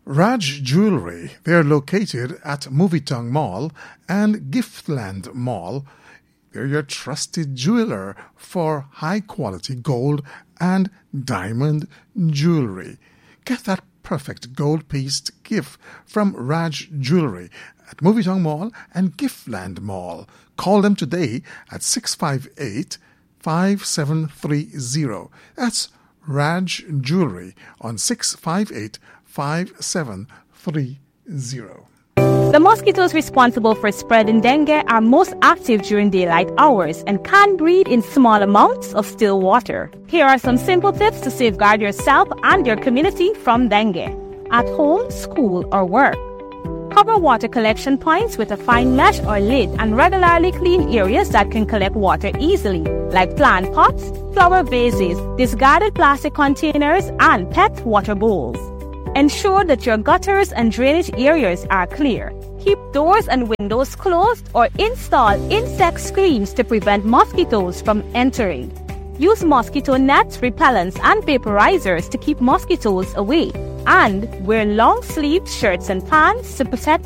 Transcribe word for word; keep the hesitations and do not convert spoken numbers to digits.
Raj Jewelry, they're located at Movietong Mall and Giftland Mall. They're your trusted jeweler for high-quality gold and diamond jewelry. Get that perfect gold-pieced gift from Raj Jewelry at Movietong Mall and Giftland Mall. Call them today at six five eight, five seven three zero. That's Raj Jewelry on six five eight, five seven three zero. The mosquitoes responsible for spreading dengue are most active during daylight hours and can breed in small amounts of still water. Here are some simple tips to safeguard yourself and your community from dengue. At home, school, or work. Cover water collection points with a fine mesh or lid and regularly clean areas that can collect water easily, like plant pots, flower vases, discarded plastic containers, and pet water bowls. Ensure that your gutters and drainage areas are clear. Keep doors and windows closed or install insect screens to prevent mosquitoes from entering. Use mosquito nets, repellents, and vaporizers to keep mosquitoes away. And wear long-sleeved shirts and pants to protect